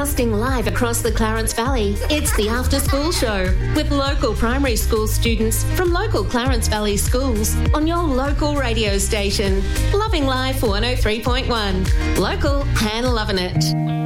Broadcasting live across the Clarence Valley, it's the After School Show with local primary school students from local Clarence Valley schools on your local radio station. Loving Life 103.1. Local and loving it.